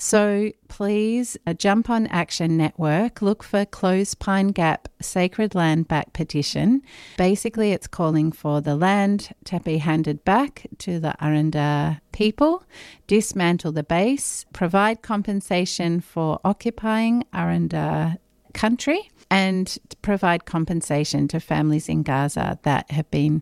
So please jump on Action Network, look for Close Pine Gap Sacred Land Back petition. Basically, it's calling for the land to be handed back to the Aranda people, dismantle the base, provide compensation for occupying Aranda country, and provide compensation to families in Gaza that have been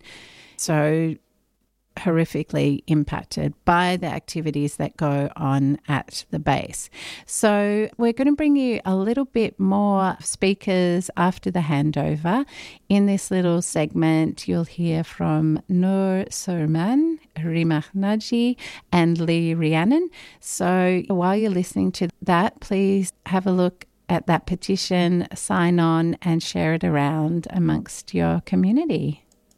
so horrifically impacted by the activities that go on at the base. So we're going to bring you a little bit more speakers after the handover. In this little segment, you'll hear from Noor Surman, Rimah Naji, and Lee Rhiannon. So while you're listening to that, please have a look at that petition, sign on, and share it around amongst your community.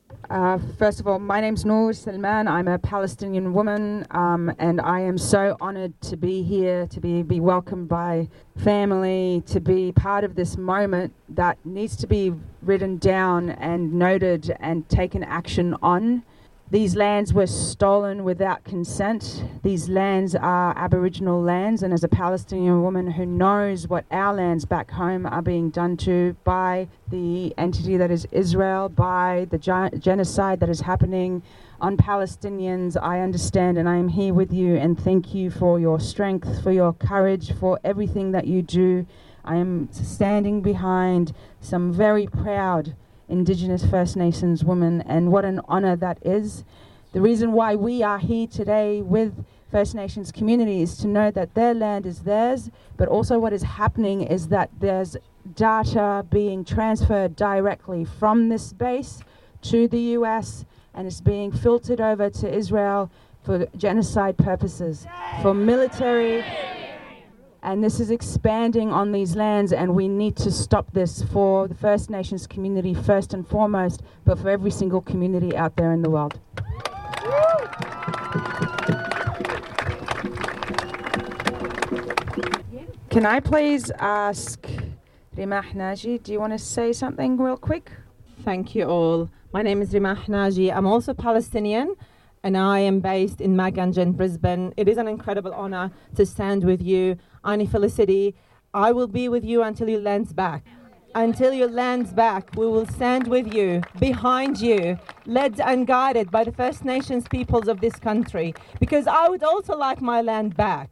First of all, my name's Noor Salman. I'm a Palestinian woman, and I am so honoured to be here, to be welcomed by family, to be part of this moment that needs to be written down and noted and taken action on. These lands were stolen without consent. These lands are Aboriginal lands, and as a Palestinian woman who knows what our lands back home are being done to by the entity that is Israel, by the genocide that is happening on Palestinians, I understand, and I am here with you, and thank you for your strength, for your courage, for everything that you do. I am standing behind some very proud Indigenous First Nations women, and what an honour that is. The reason why we are here today with First Nations community is to know that their land is theirs, but also what is happening is that there's data being transferred directly from this base to the US, and it's being filtered over to Israel for genocide purposes, for military. And this is expanding on these lands, and we need to stop this for the First Nations community first and foremost, but for every single community out there in the world. Can I please ask Rimah Naji, do you want to say something real quick? Thank you all. My name is Rimah Naji. I'm also Palestinian, and I am based in Maganjan, Brisbane. It is an incredible honour to stand with you. Auntie Felicity, I will be with you until you land's back. Until you land's back, we will stand with you, behind you, led and guided by the First Nations peoples of this country, because I would also like my land back.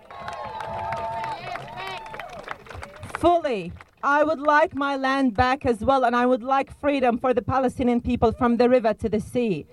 Fully. I would like my land back as well, and I would like freedom for the Palestinian people from the river to the sea.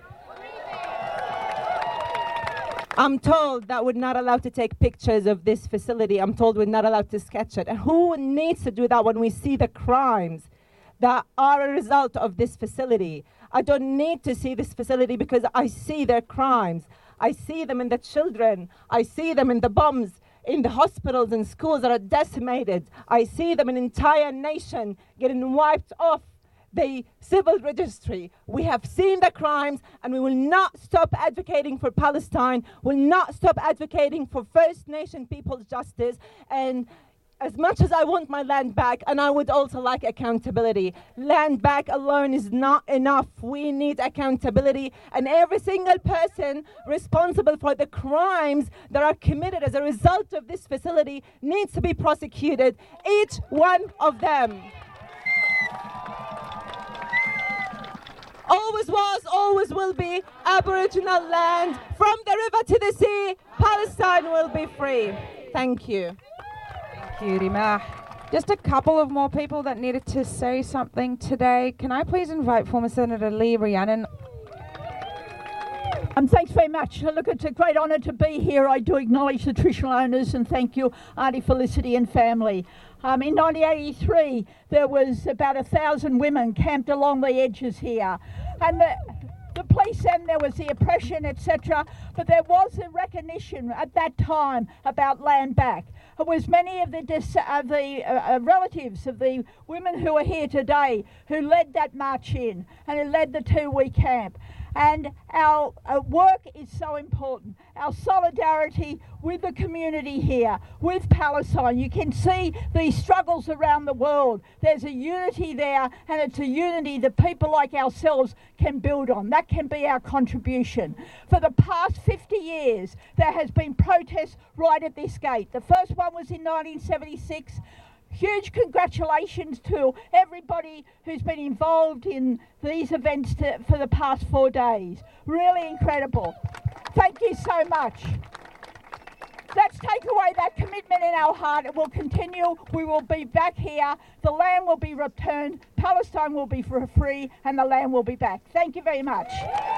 I'm told that we're not allowed to take pictures of this facility. I'm told we're not allowed to sketch it. And who needs to do that when we see the crimes that are a result of this facility? I don't need to see this facility because I see their crimes. I see them in the children. I see them in the bombs, in the hospitals and schools that are decimated. I see them in an entire nation getting wiped off the civil registry. We have seen the crimes, and we will not stop advocating for Palestine, will not stop advocating for First Nation people's justice. And as much as I want my land back, and I would also like accountability, land back alone is not enough. We need accountability, and every single person responsible for the crimes that are committed as a result of this facility needs to be prosecuted, each one of them. Always was, always will be Aboriginal land. From the river to the sea, Palestine will be free. Thank you. Thank you, Rimah. Just a couple of more people that needed to say something today. Can I please invite former Senator Lee Rhiannon? Thanks very much. Look, it's a great honour to be here. I do acknowledge the traditional owners, and thank you, Auntie Felicity and family. In 1983, there was about 1,000 women camped along the edges here. And the police, and there was the oppression, etc. But there was a recognition at that time about land back. It was many of the relatives of the women who are here today who led that march in, and who led the 2-week camp. And our work is so important. Our solidarity with the community here, with Palestine. You can see these struggles around the world. There's a unity there, and it's a unity that people like ourselves can build on. That can be our contribution. For the past 50 years, there has been protests right at this gate. The first one was in 1976. Huge congratulations to everybody who's been involved in these events for the past 4 days. Really incredible. Thank you so much. Let's take away that commitment in our heart. It will continue. We will be back here. The land will be returned. Palestine will be free, and the land will be back. Thank you very much.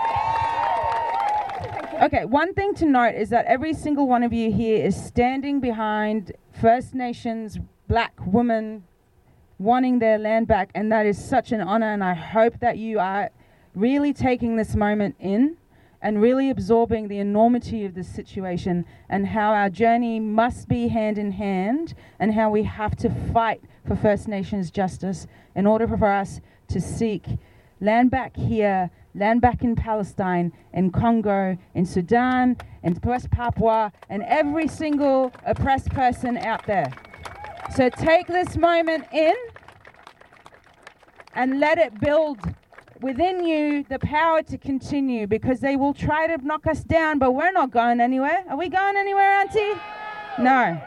Okay, one thing to note is that every single one of you here is standing behind First Nations Black women wanting their land back, and that is such an honor, and I hope that you are really taking this moment in and really absorbing the enormity of this situation and how our journey must be hand in hand and how we have to fight for First Nations justice in order for us to seek land back here, land back in Palestine, in Congo, in Sudan, in West Papua, and every single oppressed person out there. So take this moment in and let it build within you the power to continue, because they will try to knock us down, but we're not going anywhere. Are we going anywhere, Auntie? No.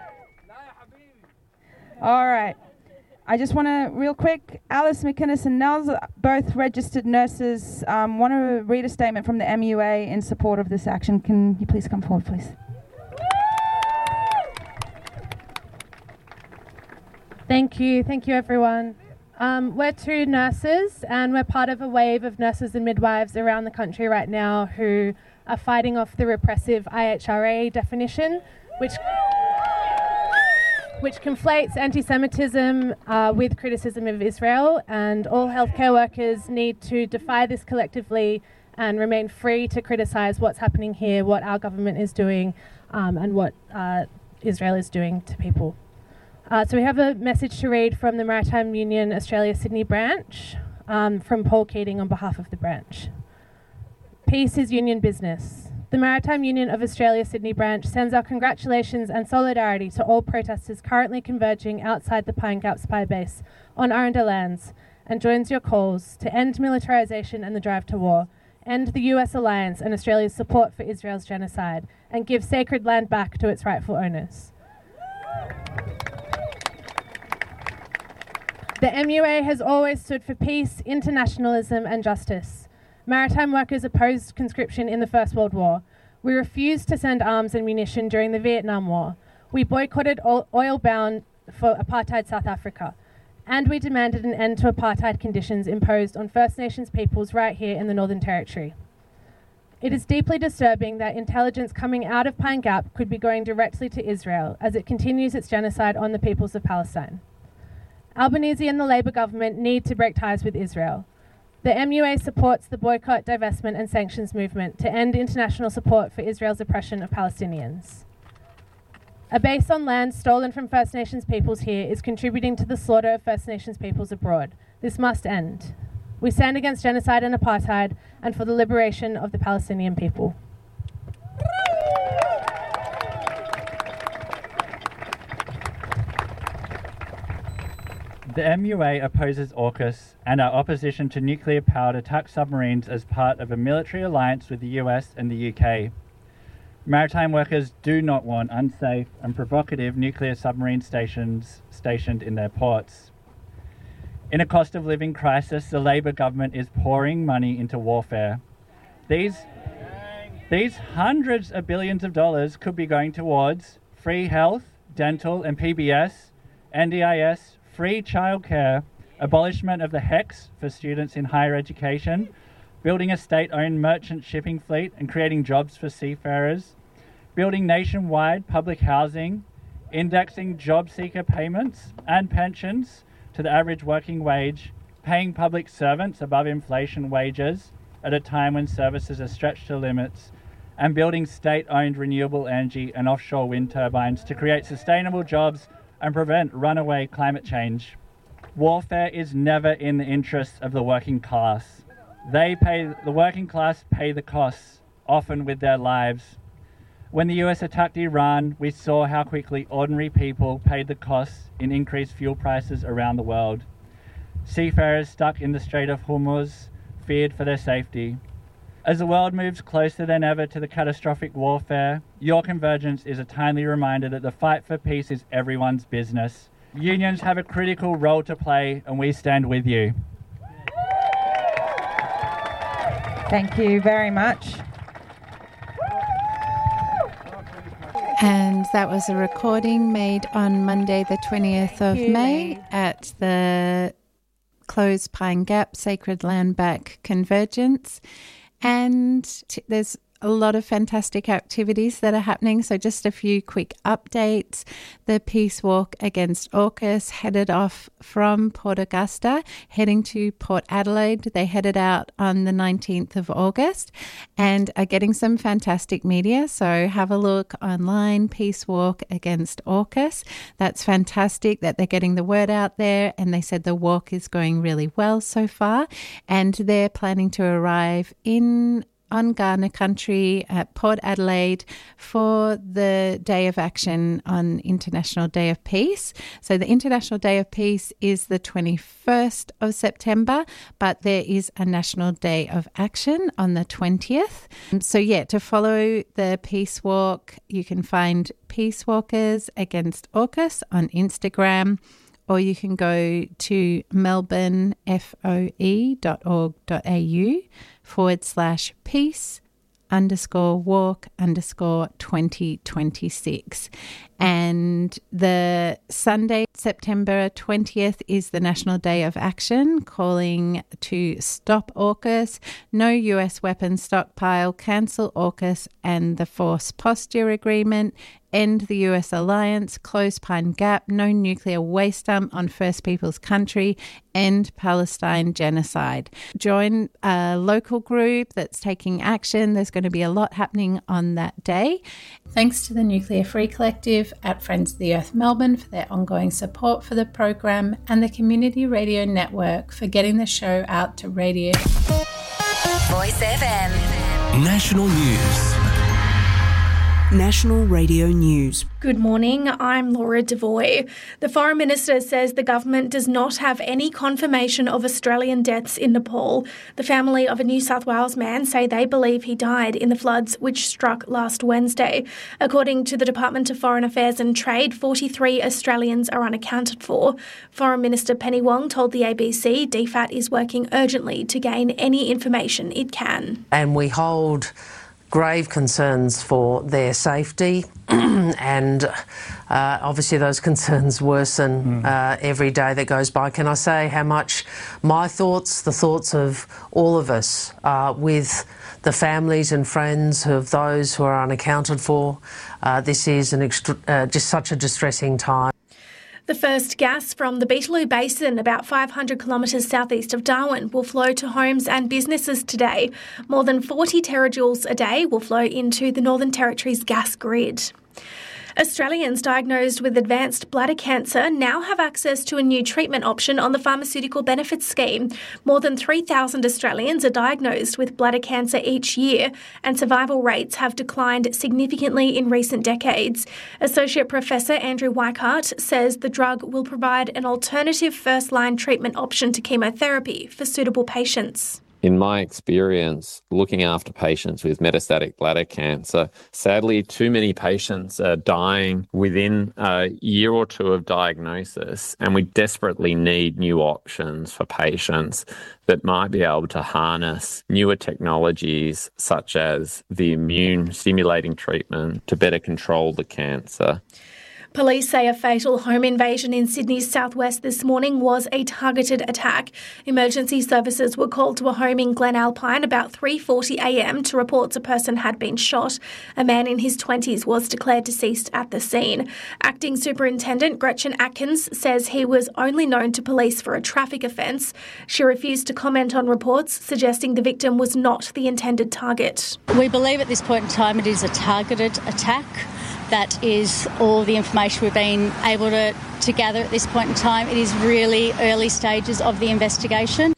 All right. I just want to, real quick, Alice McInnes and Nels, both registered nurses, want to read a statement from the MUA in support of this action. Can you please come forward, please? Thank you everyone. We're 2 nurses, and we're part of a wave of nurses and midwives around the country right now who are fighting off the repressive IHRA definition, which conflates anti-Semitism with criticism of Israel, and all healthcare workers need to defy this collectively and remain free to criticise what's happening here, what our government is doing, and what Israel is doing to people. So we have a message to read from the Maritime Union Australia Sydney branch, from Paul Keating on behalf of the branch. Peace is union business. The Maritime Union of Australia Sydney branch sends our congratulations and solidarity to all protesters currently converging outside the Pine Gap Spy Base on Arundel lands, and joins your calls to end militarisation and the drive to war, end the US alliance and Australia's support for Israel's genocide, and give sacred land back to its rightful owners. The MUA has always stood for peace, internationalism and justice. Maritime workers opposed conscription in the First World War. We refused to send arms and munition during the Vietnam War. We boycotted oil bound for apartheid South Africa. And we demanded an end to apartheid conditions imposed on First Nations peoples right here in the Northern Territory. It is deeply disturbing that intelligence coming out of Pine Gap could be going directly to Israel as it continues its genocide on the peoples of Palestine. Albanese and the Labor government need to break ties with Israel. The MUA supports the boycott, divestment and sanctions movement to end international support for Israel's oppression of Palestinians. A base on land stolen from First Nations peoples here is contributing to the slaughter of First Nations peoples abroad. This must end. We stand against genocide and apartheid and for the liberation of the Palestinian people. The MUA opposes AUKUS and our opposition to nuclear-powered attack submarines as part of a military alliance with the US and the UK. Maritime workers do not want unsafe and provocative nuclear submarine stations stationed in their ports. In a cost of living crisis, the Labor government is pouring money into warfare. These hundreds of billions of dollars could be going towards free health, dental and PBS, NDIS, free childcare, abolishment of the HECS for students in higher education, building a state-owned merchant shipping fleet and creating jobs for seafarers, building nationwide public housing, indexing job seeker payments and pensions to the average working wage, paying public servants above inflation wages at a time when services are stretched to limits, and building state-owned renewable energy and offshore wind turbines to create sustainable jobs and prevent runaway climate change. Warfare is never in the interests of the working class. The working class pay the costs, often with their lives. When the US attacked Iran, we saw how quickly ordinary people paid the costs in increased fuel prices around the world. Seafarers stuck in the Strait of Hormuz feared for their safety. As the world moves closer than ever to the catastrophic warfare, your convergence is a timely reminder that the fight for peace is everyone's business. Unions have a critical role to play, and we stand with you. Thank you very much. And that was a recording made on Monday, the 20th of May at the Close Pine Gap Sacred Land Back Convergence. And there's a lot of fantastic activities that are happening. So just a few quick updates. The Peace Walk Against AUKUS headed off from Port Augusta, heading to Port Adelaide. They headed out on the 19th of August and are getting some fantastic media. So have a look online, Peace Walk Against AUKUS. That's fantastic that they're getting the word out there. And they said the walk is going really well so far. And they're planning to arrive on Kaurna country at Port Adelaide for the Day of Action on International Day of Peace. So the International Day of Peace is the 21st of September, but there is a National Day of Action on the 20th. So to follow the Peace Walk, you can find Peace Walkers Against AUKUS on Instagram, or you can go to melbourne.FOE.org.au/peace_walk_2026. And the Sunday, September 20th, is the National Day of Action, calling to stop AUKUS, no US weapons stockpile, cancel AUKUS and the Forced Posture Agreement, end the US alliance, close Pine Gap, no nuclear waste dump on First Peoples country, end Palestine genocide. Join a local group that's taking action. There's going to be a lot happening on that day. Thanks to the Nuclear Free Collective at Friends of the Earth Melbourne for their ongoing support for the program, and the Community Radio Network for getting the show out to radio. Voice FM. National News. National Radio News. Good morning, I'm Laura Devoy. The Foreign Minister says the government does not have any confirmation of Australian deaths in Nepal. The family of a New South Wales man say they believe he died in the floods which struck last Wednesday. According to the Department of Foreign Affairs and Trade, 43 Australians are unaccounted for. Foreign Minister Penny Wong told the ABC DFAT is working urgently to gain any information it can. And we hold grave concerns for their safety and obviously those concerns worsen every day that goes by. Can I say how much my thoughts, the thoughts of all of us with the families and friends of those who are unaccounted for. This is just such a distressing time. The first gas from the Beetaloo Basin, about 500 kilometres southeast of Darwin, will flow to homes and businesses today. More than 40 terajoules a day will flow into the Northern Territory's gas grid. Australians diagnosed with advanced bladder cancer now have access to a new treatment option on the Pharmaceutical Benefits Scheme. More than 3,000 Australians are diagnosed with bladder cancer each year, and survival rates have declined significantly in recent decades. Associate Professor Andrew Weichart says the drug will provide an alternative first-line treatment option to chemotherapy for suitable patients. In my experience, looking after patients with metastatic bladder cancer, sadly, too many patients are dying within a year or two of diagnosis, and we desperately need new options for patients that might be able to harness newer technologies such as the immune-stimulating treatment to better control the cancer. Police say a fatal home invasion in Sydney's southwest this morning was a targeted attack. Emergency services were called to a home in Glen Alpine about 3:40 a.m. to reports a person had been shot. A man in his 20s was declared deceased at the scene. Acting Superintendent Gretchen Atkins says he was only known to police for a traffic offence. She refused to comment on reports suggesting the victim was not the intended target. We believe at this point in time it is a targeted attack. That is all the information we've been able to gather at this point in time. It is really early stages of the investigation.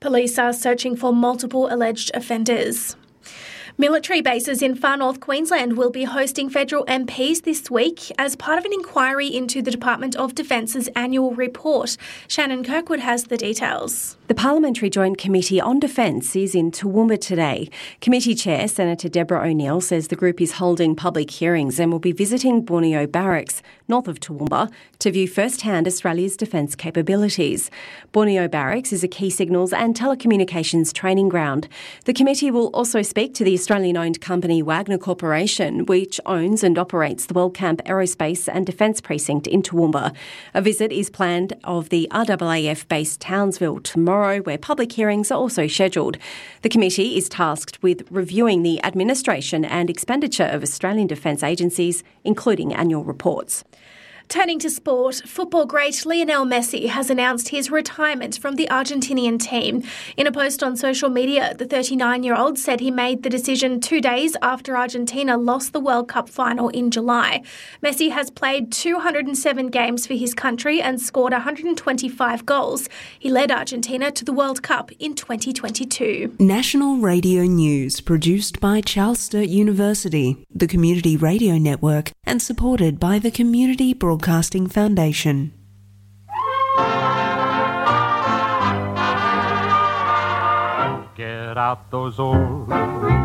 Police are searching for multiple alleged offenders. Military bases in far north Queensland will be hosting federal MPs this week as part of an inquiry into the Department of Defence's annual report. Shannon Kirkwood has the details. The Parliamentary Joint Committee on Defence is in Toowoomba today. Committee Chair Senator Deborah O'Neill says the group is holding public hearings and will be visiting Borneo Barracks, north of Toowoomba, to view firsthand Australia's defence capabilities. Borneo Barracks is a key signals and telecommunications training ground. The committee will also speak to the Australian-owned company Wagner Corporation, which owns and operates the Wellcamp Aerospace and Defence Precinct in Toowoomba. A visit is planned of the RAAF base Townsville tomorrow, where public hearings are also scheduled. The committee is tasked with reviewing the administration and expenditure of Australian defence agencies, including annual reports. Turning to sport, football great Lionel Messi has announced his retirement from the Argentinian team. In a post on social media, the 39-year-old said he made the decision 2 days after Argentina lost the World Cup final in July. Messi has played 207 games for his country and scored 125 goals. He led Argentina to the World Cup in 2022. National Radio News, produced by Charles Sturt University, the Community Radio Network, and supported by the Community Broadcasting Foundation. Get out those old